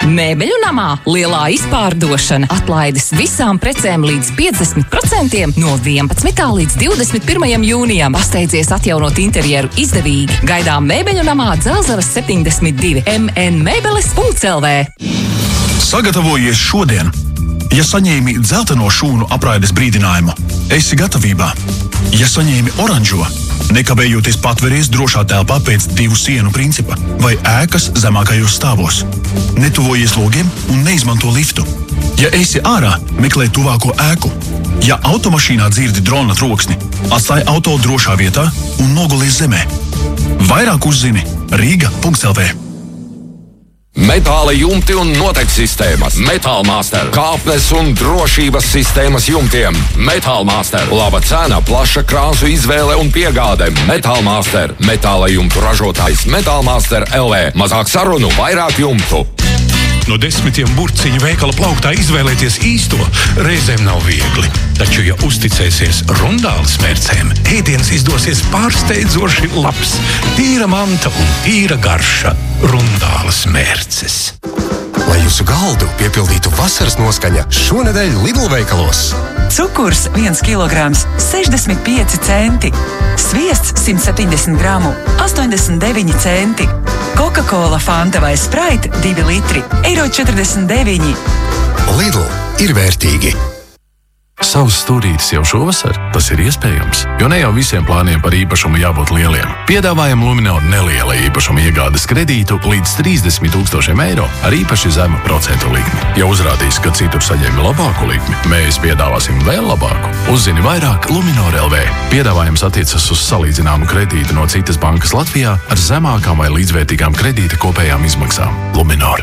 Mēbeļu namā lielā izpārdošana, atlaides visām precēm līdz 50% no 11. līdz 21. jūnijam. Pasteidzies atjaunot interjeru izdevīgi. Gaidām Mēbeļu namā Dzelzavas 72 mnmebeles.lv. Sagatavojies šodien! Ja saņēmi dzelteno šūnu apraides brīdinājumu, esi gatavībā. Ja saņēmi oranžo, nekavējoties patveries drošā telpā pēc 2 sienu principa vai ēkas zemākajos stāvos. Netuvojies logiem un neizmanto liftu. Ja esi ārā, meklē tuvāko ēku. Ja automašīnā dzirdi drona troksni, atstāj auto drošā vietā un nogulies zemē. Vairāk uzzini Rīga.lv. Metāla jumti un noteku sistēmas. Metālmaster. Kāpnes un drošības sistēmas jumtiem. Metālmaster. Laba cena, plaša krāsu izvēle un piegāde. Metālmaster. Metāla jumtu ražotājs Metālmaster LV. Mazāk sarunu, vairāk jumtu. No 10 burciņu veikala plauktā izvēlēties īsto reizēm nav viegli. Taču, ja uzticēsies Rundāles mērcēm, ēdiens izdosies pārsteidzoši labs. Tīra manta un tīra garša. Rundāles mērces. Lai jūsu galdu piepildītu vasaras noskaņa, šonedēļ Lidl veikalos. Cukurs 1 kilograms 65 centi. Sviests 170 gramu 89 centi. Coca-Cola, Fanta vai Sprite 2 litri €49. Lidl ir vērtīgi. Savs stūrītis jau šovasar? Tas ir iespējams, jo ne jau visiem plāniem par īpašumu jābūt lieliem. Piedāvājam Luminor neliela īpašuma iegādes kredītu līdz 30 000 eiro ar īpaši zemu procentu likmi. Ja uzrādīs, ka citur saņēma labāku likmi, mēs piedāvāsim vēl labāku. Uzzini vairāk Luminor LV. Piedāvājums attiecas uz salīdzināmu kredītu no citas bankas Latvijā ar zemākām vai līdzvērtīgām kredīta kopējām izmaksām. Luminor.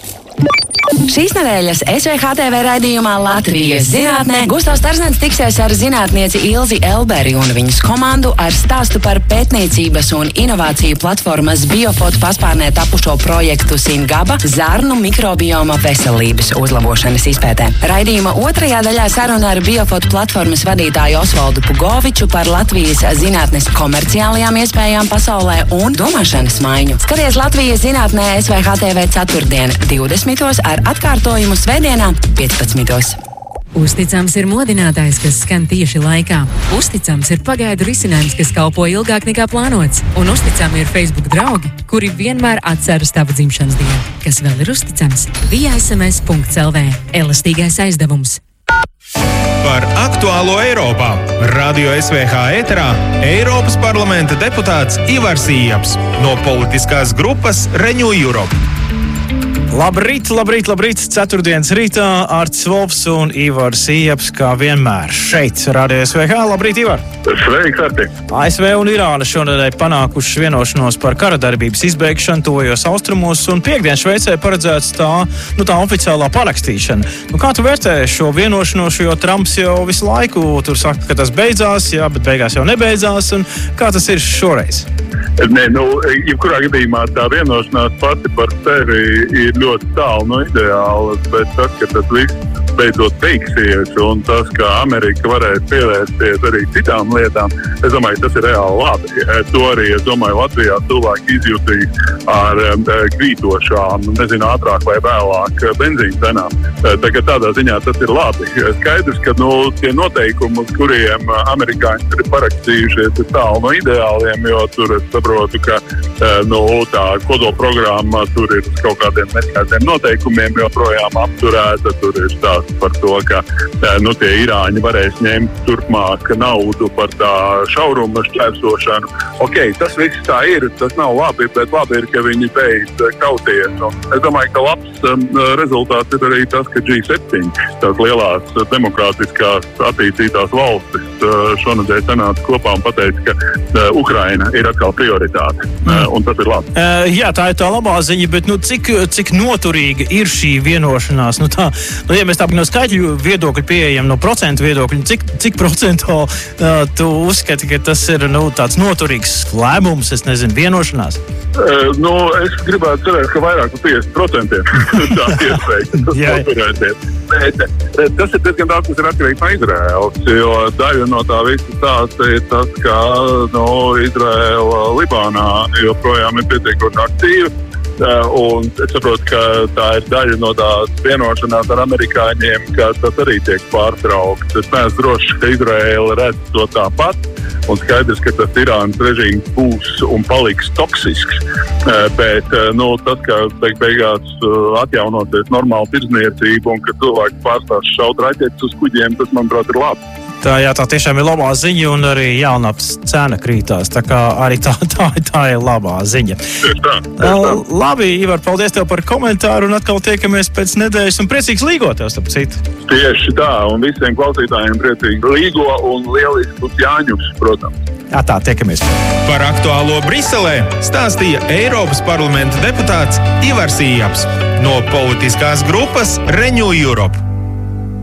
Šīs nedēļas SVH-TV raidījumā Latvijas zinātnē Gustavs Tarzens tiksies ar zinātnieci Ilzi Elberi un viņas komandu ar stāstu par pētniecības un inovāciju platformas Biofot paspārnē tapušo projektu Singaba zarnu mikrobioma veselības uzlabošanas izpētē. Raidījuma otrajā daļā saruna ar Biofot platformas vadītāju Osvaldu Pugoviču par Latvijas zinātnes komerciālajām iespējām pasaulē un domāšanas maiņu. Skaties Latvijas zinātnē SVH-TV ceturtdien 20. ar atkārtojumu svētdienā 15. Uzticams ir modinātājs, kas skan tieši laikā. Uzticams ir pagaidu risinājums, kas kalpo ilgāk nekā plānots. Un uzticami ir Facebook draugi, kuri vienmēr atceras tavu dzimšanas dienu. Kas vēl ir uzticams? viasms.lv. Elastīgais aizdevums. Par aktuālo Eiropā. Radio SVH ēterā Eiropas parlamenta deputāts Ivars Ieps no politiskās grupas Renew Europe. Labrīt! Ceturtdienas rītā Artis Volfs un Ivars Ieps, kā vienmēr šeit, Radio SVH. Labrīt, Ivar! Sveiks, Arti! ASV un Irāna šonedēļ panākuši vienošanos par karadarbības izbeigšanu tuvajos austrumos, un piekdien Šveicē paredzēts tā oficiālā parakstīšana. Kā tu vērtē šo vienošanos, jo Trumps jau visu laiku tur saka, ka tas beidzās, jā, bet beigās jau nebeidzās, un kā tas ir šoreiz? Jebkurā gadījumā tā vienošanās pati par sevi ir ļoti tālu no ideālas, bet tas, ka tas viss beidzot beigsies un tas, ka Amerika varēs pievērsties arī citām lietām, es domāju, tas ir reāli labi. To arī, es domāju, Latvijā cilvēki izjutīs ar krītošām, ātrāk vai vēlāk benzīna cenām. Tādā ziņā tas ir labi. Skaidrs, ka tie noteikumi, uz kuriem amerikāņi ir parakstījušies, ir tālu no ideāliem, jo tur es saprotu, ka tā kodolprogramma tur ir kaut kādiem neskaidriem noteikumiem joprojām apturēta. Tur ir stāsts par to, ka tie irāņi varēs ņemt turpmāk naudu par tā šauruma šķērsošanu. Tas viss tā ir, tas nav labi, bet labi ir, ka viņi beidz kauties. Es domāju, ka labs rezultāts ir arī tas, ka G7, tās lielās demokrātiskās attīstītās valstis, šonadēļ sanāca kopā un pateica, ka Ukraina ir atkal prioritāte. Un tas ir labi. Jā, tā ir tā labā ziņa, bet cik noturīga ir šī vienošanās? Ja mēs tā no skaitļu viedokļu pieejam, no procentu viedokļu, cik procentu tu uzskati, ka tas ir tāds noturīgs lēmums, es nezinu, vienošanās? Es gribētu cerēt, ka vairāk par 50% tā iespēja noturēties. Tas ir diezgan daudz, kas ir atkarīgs no Izraēlas, jo daļa no tā visa stāsta ir tas, ka Izraēla Libānā joprojām ir pietiekoši aktīva. Un es saprotu, ka tā ir daļa no tās vienošanās ar amerikāņiem, ka tas arī tiek pārtraukts. Es neesmu drošs, ka Izraēla redz to tāpat. Un skaidrs, ka tas Irānas režīms būs un paliks toksisks. Bet tas, ka beigās atjaunoties normāla tirdzniecība un ka cilvēki pārstās šaut raķetes uz kuģiem, tas, manuprāt, ir labi. Tā tiešām ir labā ziņa, un arī jaunapes cena krītās. Tā kā arī tā ir labā ziņa. Labi, Ivar, paldies tev par komentāru, un atkal tiekamies pēc nedēļas, un priecīgs Līgo tev, starp citu. Tieši tā, un visiem klausītājiem priecīgi Līgo un lieliskus Jāņus, protams. Tā, tiekamies. Par aktuālo Briselē stāstīja Eiropas parlamenta deputāts Ivars Ījāps no politiskās grupas Renew Europe.